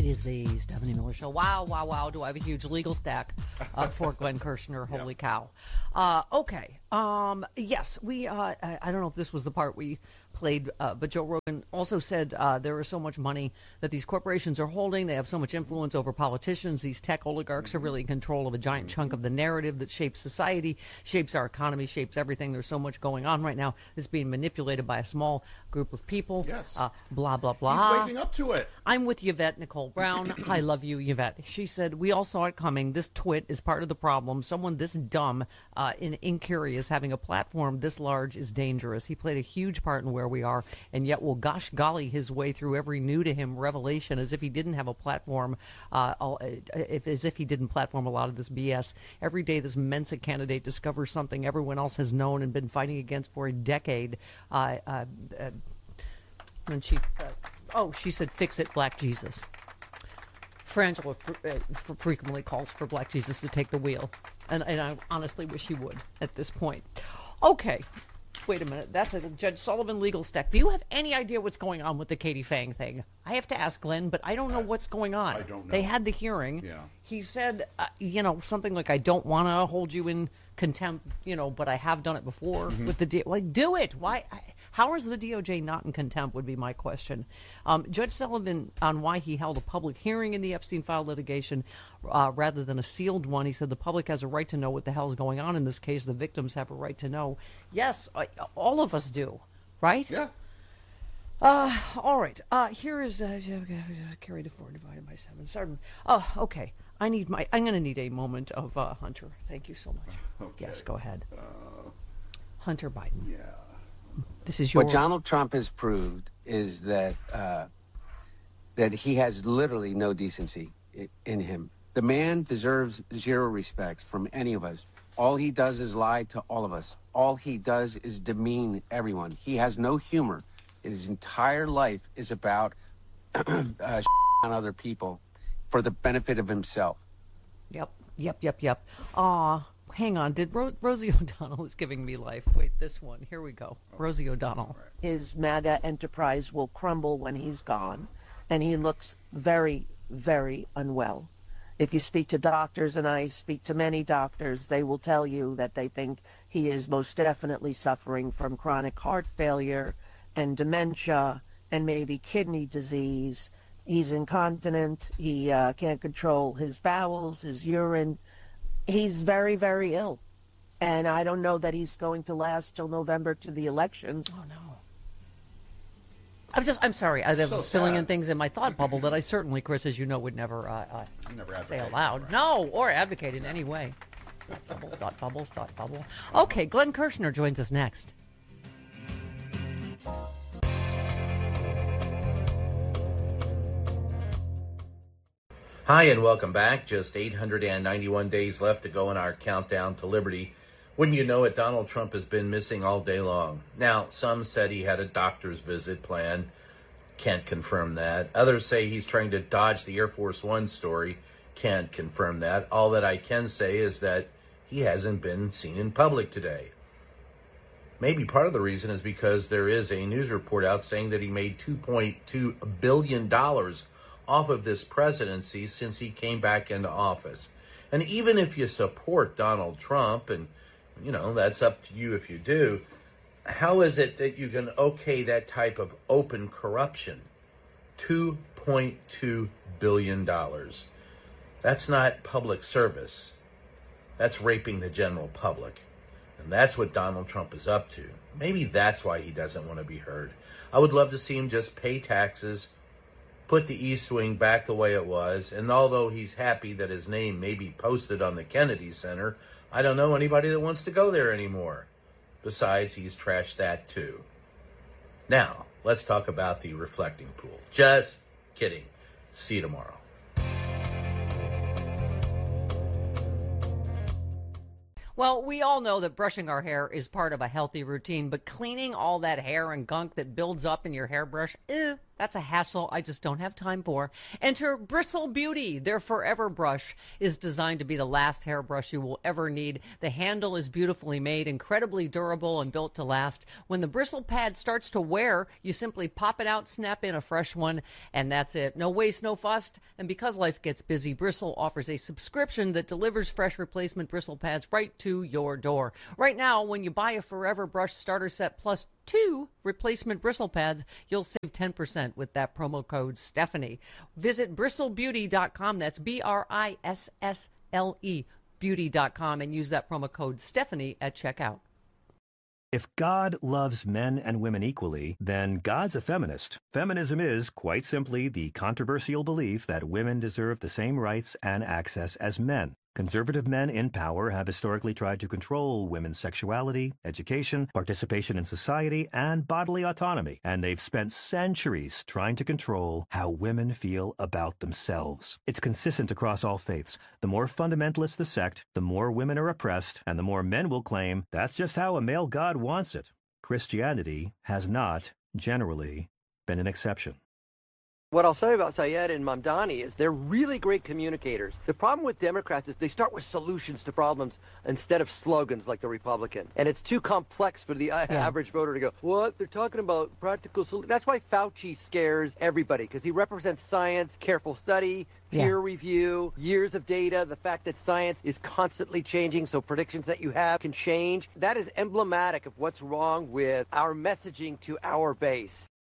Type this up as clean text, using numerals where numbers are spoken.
It is the Stephanie Miller Show. Wow, wow, wow. Do I have a huge legal stack for Glenn Kirshner? Holy cow. Okay. Yes, I don't know if this was the part we played, but Joe Rogan also said there is so much money that these corporations are holding. They have so much influence over politicians. These tech oligarchs are really in control of a giant chunk of the narrative that shapes society, shapes our economy, shapes everything. There's so much going on right now that's being manipulated by a small group of people. Yes. Blah, blah, blah. He's waking up to it. I'm with Yvette Nicole Brown. I love you, Yvette. She said, we all saw it coming. This twit is part of the problem. Someone this dumb and incurious having a platform this large is dangerous. He played a huge part in where we are, and yet will gosh golly his way through every new to him revelation as if he didn't have a platform, as if he didn't platform a lot of this BS. Every day this Mensa candidate discovers something everyone else has known and been fighting against for a decade. And she said, fix it, Black Jesus. Frangela frequently calls for Black Jesus to take the wheel, and I honestly wish he would at this point. Okay, wait a minute. That's a Judge Sullivan legal stack. Do you have any idea what's going on with the Katie Fang thing? I have to ask Glenn, but I don't know what's going on. I don't know. They had the hearing. Yeah. He said, something like, I don't want to hold you in contempt, but I have done it before with the like, do it. Why? How is the DOJ not in contempt would be my question. Judge Sullivan, on why he held a public hearing in the Epstein file litigation rather than a sealed one, he said the public has a right to know what the hell is going on in this case. The victims have a right to know. Yes, all of us do, right? Yeah. All right. Here is carry to 4 divided by 7. Certain. Oh, okay. I'm going to need a moment of Hunter. Thank you so much. Okay. Yes, go ahead. Hunter Biden. Yeah. This is your. What Donald Trump has proved is that that he has literally no decency in him. The man deserves zero respect from any of us. All he does is lie to all of us. All he does is demean everyone. He has no humor. His entire life is about on other people for the benefit of himself. Yep. Hang on. Did Rosie O'Donnell is giving me life? Wait, this one. Here we go. Rosie O'Donnell. His MAGA enterprise will crumble when he's gone, and he looks very, very unwell. If you speak to doctors, and I speak to many doctors, they will tell you that they think he is most definitely suffering from chronic heart failure and dementia and maybe kidney disease. He's incontinent. He can't control his bowels, his urine. He's very, very ill. And I don't know that he's going to last till November to the elections. Oh, no. I'm sorry. I was filling in things in my thought bubble that I certainly, Chris, as you know, would never say aloud. Right. No, or advocate in any way. Bubbles. Okay, Glenn Kirshner joins us next. Hi, and welcome back. Just 891 days left to go in our countdown to liberty. Wouldn't you know it, Donald Trump has been missing all day long. Now, some said he had a doctor's visit planned. Can't confirm that. Others say he's trying to dodge the Air Force One story. Can't confirm that. All that I can say is that he hasn't been seen in public today. Maybe part of the reason is because there is a news report out saying that he made $2.2 billion off of this presidency since he came back into office. And even if you support Donald Trump, and, that's up to you if you do, how is it that you can okay that type of open corruption? $2.2 billion. That's not public service. That's raping the general public. And that's what Donald Trump is up to. Maybe that's why he doesn't want to be heard. I would love to see him just pay taxes, put the East Wing back the way it was, and although he's happy that his name may be posted on the Kennedy Center, I don't know anybody that wants to go there anymore. Besides, he's trashed that too. Now, let's talk about the reflecting pool. Just kidding. See you tomorrow. Well, we all know that brushing our hair is part of a healthy routine, but cleaning all that hair and gunk that builds up in your hairbrush, That's a hassle I just don't have time for. Enter Bristle Beauty. Their Forever Brush is designed to be the last hairbrush you will ever need. The handle is beautifully made, incredibly durable, and built to last. When the bristle pad starts to wear, you simply pop it out, snap in a fresh one, and that's it. No waste, no fuss. And because life gets busy, Bristle offers a subscription that delivers fresh replacement bristle pads right to your door. Right now, when you buy a Forever Brush starter set plus 2 replacement bristle pads, you'll save 10% with that promo code Stephanie. Visit bristlebeauty.com. That's BRISSLE beauty.com, and use that promo code Stephanie at checkout. If God loves men and women equally, then God's a feminist. Feminism is, quite simply, the controversial belief that women deserve the same rights and access as men. Conservative men in power have historically tried to control women's sexuality, education, participation in society, and bodily autonomy, and they've spent centuries trying to control how women feel about themselves. It's consistent across all faiths. The more fundamentalist the sect, the more women are oppressed, and the more men will claim that's just how a male god wants it. Christianity has not, generally, been an exception. What I'll say about Syed and Mamdani is they're really great communicators. The problem with Democrats is they start with solutions to problems instead of slogans like the Republicans. And it's too complex for the average voter to go, what? They're talking about practical solutions. That's why Fauci scares everybody, because he represents science, careful study, peer review, years of data, the fact that science is constantly changing, so predictions that you have can change. That is emblematic of what's wrong with our messaging to our base.